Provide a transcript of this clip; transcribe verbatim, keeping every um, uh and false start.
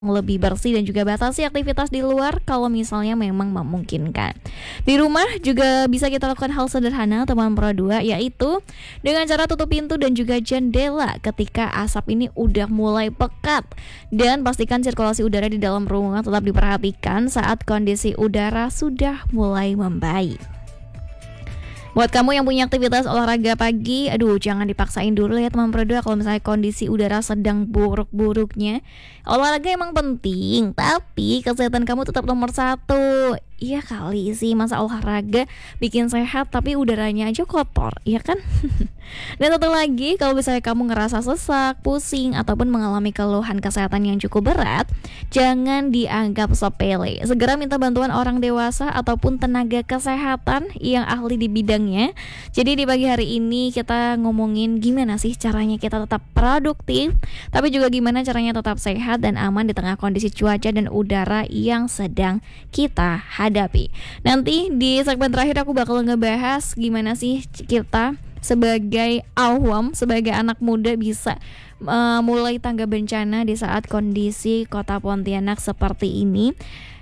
lebih bersih dan juga batasi aktivitas di luar kalau misalnya memang memungkinkan. Di rumah juga bisa kita lakukan hal sederhana teman Pro dua, yaitu dengan cara tutup pintu dan juga jendela ketika asap ini udah mulai pekat, dan pastikan sirkulasi udara di dalam ruangan tetap diperhatikan saat kondisi udara sudah mulai membaik. Buat kamu yang punya aktivitas olahraga pagi, aduh jangan dipaksain dulu ya teman Pro dua kalau misalnya kondisi udara sedang buruk-buruknya. Olahraga emang penting, tapi kesehatan kamu tetap nomor satu. Iya kali sih, masa olahraga bikin sehat tapi udaranya aja kotor, iya kan? Dan satu lagi, kalau misalnya kamu ngerasa sesak, pusing, ataupun mengalami keluhan kesehatan yang cukup berat, jangan dianggap sepele. Segera minta bantuan orang dewasa ataupun tenaga kesehatan yang ahli di bidangnya. Jadi di pagi hari ini kita ngomongin gimana sih caranya kita tetap produktif, tapi juga gimana caranya tetap sehat dan aman di tengah kondisi cuaca dan udara yang sedang kita hadapi. Nanti di segmen terakhir aku bakal ngebahas gimana sih kita sebagai awam, sebagai anak muda bisa uh, mulai tangga bencana di saat kondisi kota Pontianak seperti ini.